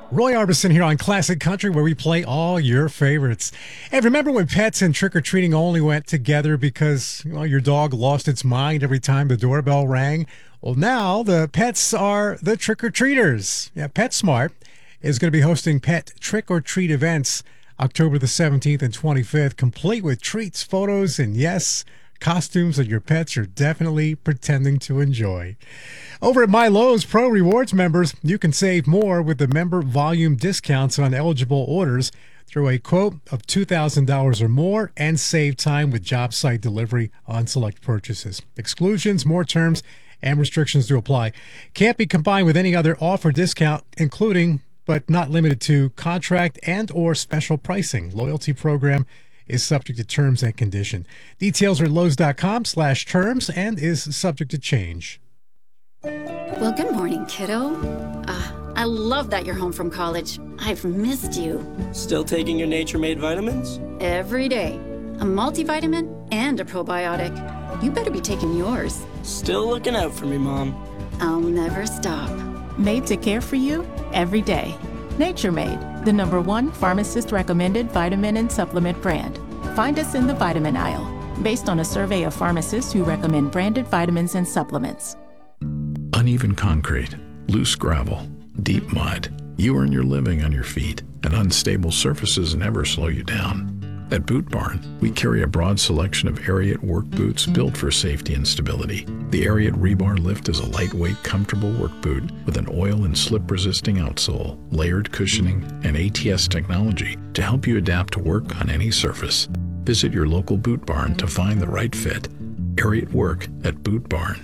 Roy Orbison here on Classic Country, where we play all your favorites. And remember when pets and trick-or-treating only went together because your dog lost its mind every time the doorbell rang? Well, now the pets are the trick-or-treaters. Yeah, PetSmart is going to be hosting pet trick-or-treat events October the 17th and 25th, complete with treats, photos, and yes, costumes that your pets are definitely pretending to enjoy. Over at MyLowe's Pro Rewards members, you can save more with the member volume discounts on eligible orders through a quote of $2,000 or more and save time with job site delivery on select purchases. Exclusions, more terms, and restrictions do apply. Can't be combined with any other offer discount, including but not limited to contract and or special pricing. Loyalty program is subject to terms and condition. Details are at Lowe's.com/terms and is subject to change. Well, good morning, kiddo. I love that you're home from college. I've missed you. Still taking your Nature Made vitamins? Every day. A multivitamin and a probiotic. You better be taking yours. Still looking out for me, Mom. I'll never stop. Made to care for you every day. Nature Made, the #1 pharmacist-recommended vitamin and supplement brand. Find us in the vitamin aisle, based on a survey of pharmacists who recommend branded vitamins and supplements. Uneven concrete, loose gravel, deep mud. You earn your living on your feet, and unstable surfaces never slow you down. At Boot Barn, we carry a broad selection of Ariat work boots built for safety and stability. The Ariat Rebar Lift is a lightweight, comfortable work boot with an oil and slip-resisting outsole, layered cushioning, and ATS technology to help you adapt to work on any surface. Visit your local Boot Barn to find the right fit. Ariat Work at Boot Barn.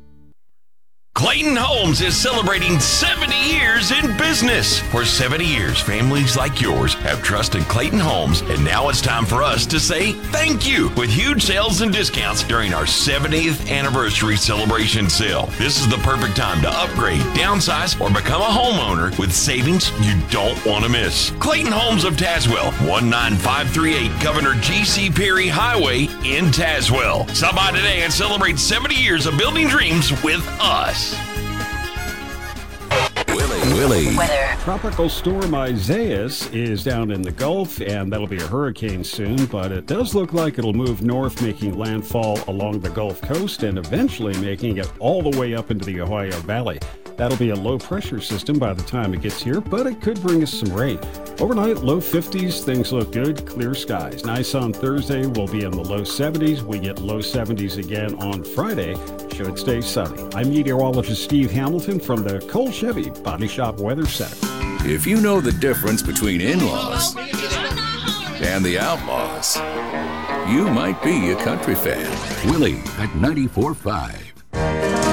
Clayton Homes is celebrating 70 years in business. For 70 years, families like yours have trusted Clayton Homes, and now it's time for us to say thank you with huge sales and discounts during our 70th anniversary celebration sale. This is the perfect time to upgrade, downsize, or become a homeowner with savings you don't want to miss. Clayton Homes of Tazewell, 19538 Governor G.C. Perry Highway in Tazewell. Stop by today and celebrate 70 years of building dreams with us. Willie. Weather. Tropical storm Isaias is down in the Gulf, and that'll be a hurricane soon, but it does look like it'll move north, making landfall along the Gulf Coast and eventually making it all the way up into the Ohio Valley. That'll be a low-pressure system by the time it gets here, but it could bring us some rain. Overnight, low 50s, things look good, clear skies. Nice on Thursday, we'll be in the low 70s. We get low 70s again on Friday. Should stay sunny. I'm meteorologist Steve Hamilton from the Cole Chevy Body Shop Weather Center. If you know the difference between in-laws and the outlaws, you might be a country fan. Willie at 94.5.